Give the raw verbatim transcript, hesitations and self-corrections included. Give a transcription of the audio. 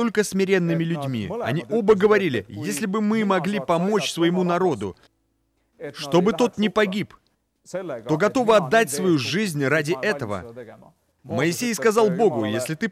настолько смиренными людьми. Они оба говорили, если бы мы могли помочь своему народу, чтобы тот не погиб, то готовы отдать свою жизнь ради этого. Моисей сказал Богу, если ты